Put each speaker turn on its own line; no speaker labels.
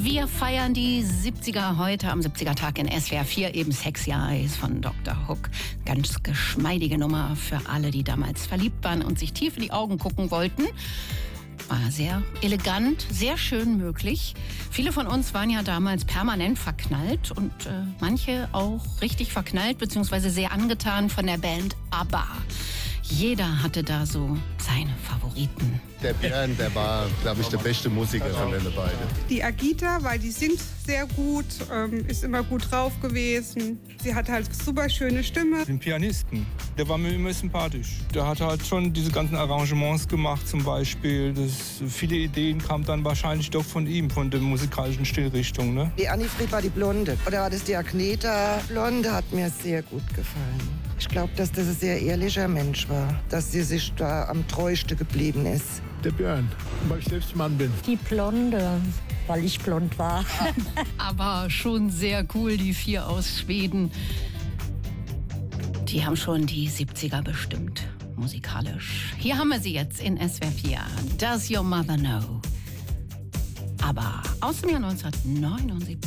Wir feiern die 70er heute am 70er-Tag in SWR 4, eben Sexy Eyes von Dr. Hook. Ganz geschmeidige Nummer für alle, die damals verliebt waren und sich tief in die Augen gucken wollten. War sehr elegant, sehr schön möglich. Viele von uns waren ja damals permanent verknallt und manche auch richtig verknallt bzw. sehr angetan von der Band ABBA. Jeder hatte da so seine Favoriten.
Der Björn, der war, glaube ich, der beste Musiker von den beiden.
Die Agita, weil die singt sehr gut, ist immer gut drauf gewesen. Sie hat halt super schöne Stimme.
Den Pianisten, der war mir immer sympathisch. Der hat halt schon diese ganzen Arrangements gemacht zum Beispiel. Viele Ideen kamen dann wahrscheinlich doch von ihm, von der musikalischen Stilrichtung. Ne?
Die Annifried war die Blonde. Oder war das die Agneta? Blonde hat mir sehr gut gefallen. Ich glaube, dass das ein sehr ehrlicher Mensch war, dass sie sich da am treuesten geblieben ist.
Der Björn, weil ich selbst Mann bin.
Die Blonde, weil ich blond war.
Aber schon sehr cool, die 4 aus Schweden. Die haben schon die 70er bestimmt, musikalisch. Hier haben wir sie jetzt in SWR 4. Does Your Mother Know? Aber aus dem Jahr 1979.